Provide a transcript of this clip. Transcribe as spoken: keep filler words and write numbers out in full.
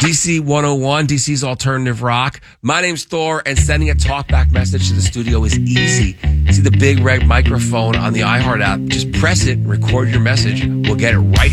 D C one oh one, D C's Alternative Rock. My name's Thor, and sending a talkback message to the studio is easy. See the big red microphone on the iHeart app. Just press it, record your message. We'll get it right